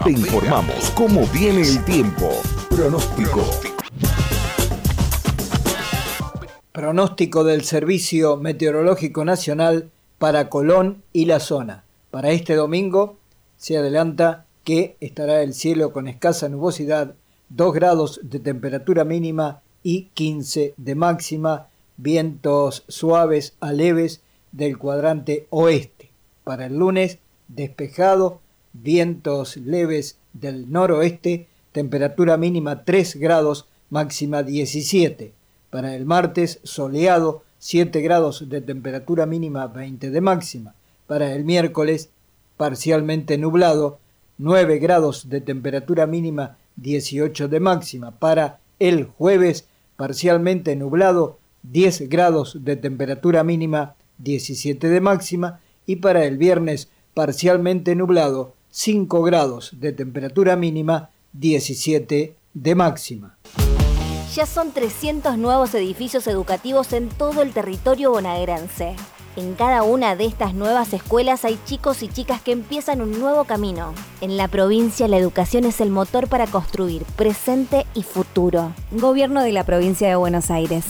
Te informamos cómo viene el tiempo. Pronóstico. Pronóstico del Servicio Meteorológico Nacional para Colón y la zona. Para este domingo se adelanta que estará el cielo con escasa nubosidad, 2 grados de temperatura mínima y 15 de máxima, vientos suaves a leves del cuadrante oeste. Para el lunes, despejado, vientos leves del noroeste, temperatura mínima 3 grados, máxima 17. Para el martes, soleado, 7 grados de temperatura mínima, 20 de máxima. Para el miércoles, parcialmente nublado, 9 grados de temperatura mínima, 18 de máxima. Para el jueves, parcialmente nublado, 10 grados de temperatura mínima, 17 de máxima. Y para el viernes, parcialmente nublado, 5 grados de temperatura mínima, 17 de máxima. Ya son 300 nuevos edificios educativos en todo el territorio bonaerense. En cada una de estas nuevas escuelas hay chicos y chicas que empiezan un nuevo camino. En la provincia, la educación es el motor para construir presente y futuro. Gobierno de la Provincia de Buenos Aires.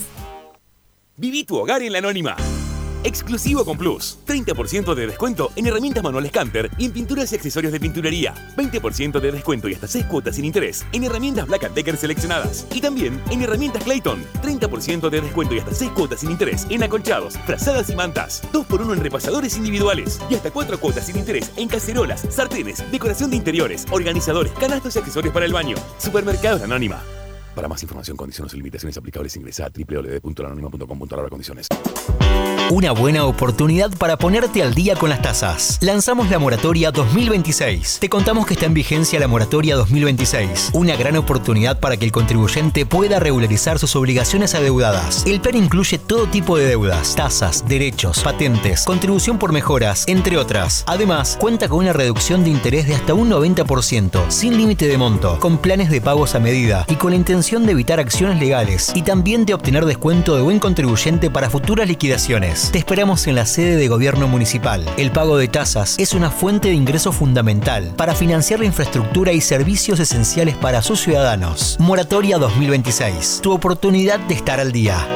Viví tu hogar en La Anónima. Exclusivo con Plus. 30% de descuento en herramientas manuales Canter y en pinturas y accesorios de pinturería. 20% de descuento y hasta 6 cuotas sin interés en herramientas Black & Decker seleccionadas. Y también en herramientas Clayton. 30% de descuento y hasta 6 cuotas sin interés en acolchados, frazadas y mantas. 2x1 en repasadores individuales. Y hasta 4 cuotas sin interés en cacerolas, sartenes, decoración de interiores, organizadores, canastos y accesorios para el baño. Supermercados La Anónima. Para más información, condiciones y limitaciones aplicables, ingresa a www.lanonima.com.ar/condiciones. Una buena oportunidad para ponerte al día con las tasas. Lanzamos la moratoria 2026. Te contamos que está en vigencia la moratoria 2026. Una gran oportunidad para que el contribuyente pueda regularizar sus obligaciones adeudadas. El plan incluye todo tipo de deudas, tasas, derechos, patentes, contribución por mejoras, entre otras. Además, cuenta con una reducción de interés de hasta un 90%, sin límite de monto, con planes de pagos a medida y con la intención de evitar acciones legales y también de obtener descuento de buen contribuyente para futuras liquidaciones. Te esperamos en la sede de Gobierno Municipal. El pago de tasas es una fuente de ingreso fundamental para financiar la infraestructura y servicios esenciales para sus ciudadanos. Moratoria 2026. Tu oportunidad de estar al día.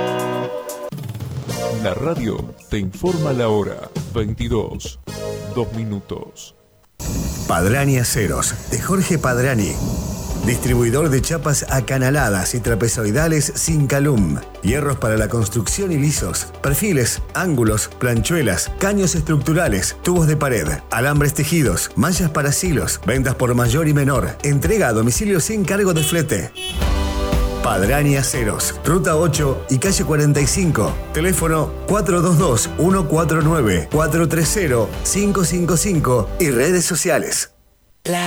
La radio te informa la hora. 22, 2 minutos. Padrani Aceros, de Jorge Padrani. Distribuidor de chapas acanaladas y trapezoidales sin calum. Hierros para la construcción y lisos. Perfiles, ángulos, planchuelas, caños estructurales, tubos de pared, alambres tejidos, mallas para silos. Ventas por mayor y menor. Entrega a domicilio sin cargo de flete. Padrani Aceros, Ruta 8 y calle 45. Teléfono 422-149-430-555 y redes sociales.